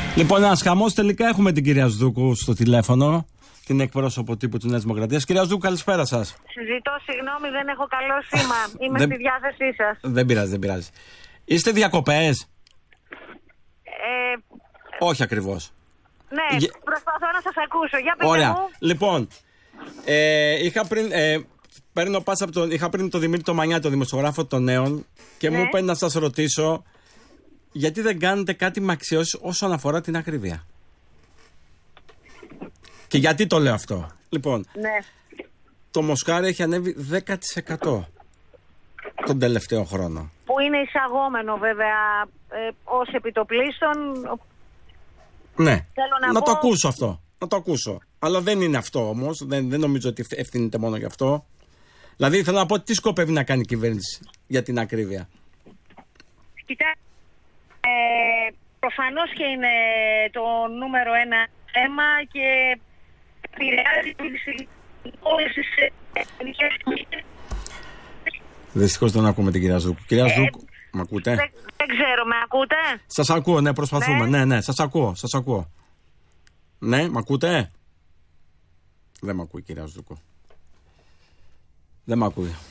Λοιπόν, ένας χαμός. Τελικά έχουμε την κυρία Σδούκου στο τηλέφωνο, την εκπρόσωπο τύπου της Νέας Δημοκρατίας. Κυρία Σδούκου, καλησπέρα σας. Συζητώ, συγγνώμη, δεν έχω καλό σήμα. Είμαι στη διάθεσή σας. Δεν πειράζει, δεν πειράζει. Είστε διακοπές? Όχι ακριβώς. Ναι, προσπαθώ να σας ακούσω. Για πείτε Ωραία. μου. Λοιπόν, είχα πριν τον Δημήτρη το Μανιά, τον δημοσιογράφο των Νέων, και μου είπε να σας ρωτήσω γιατί δεν κάνετε κάτι με αξιώσεις όσον αφορά την ακρίβεια. Και γιατί το λέω αυτό? Λοιπόν, το μοσχάρι έχει ανέβει 10% τον τελευταίο χρόνο. Που είναι εισαγόμενο βέβαια ως επιτοπλίστων. Ναι, να το ακούσω αυτό. Να το ακούσω. Αλλά δεν είναι αυτό όμως. Δεν νομίζω ότι ευθύνεται μόνο γι' αυτό. Δηλαδή θέλω να πω τι σκοπεύει να κάνει η κυβέρνηση για την ακρίβεια. Κοιτάξτε, προφανώς και είναι το νούμερο ένα θέμα και επηρεάζει όλες τις εθνικές. Δυστυχώς δεν ακούμε την κυρία Ζούκου. Κυρία Ζούκου, μ' ακούτε? Δεν ξέρω, με ακούτε? Σας ακούω, ναι, προσπαθούμε. Ναι, σας ακούω. Ναι, μ' ακούτε? Δεν μ' ακούει η κυρία Ζούκου. Δεν μ' ακούει.